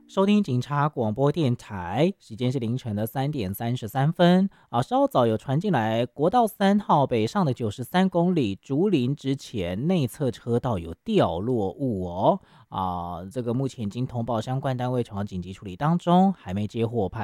收听警察广播电台，时间是凌晨的3点33分。稍早有传进来，国道3号北上的93公里竹林之前内侧车道有掉落物哦。这个目前已经通报相关单位，从紧急处理当中，还没接获派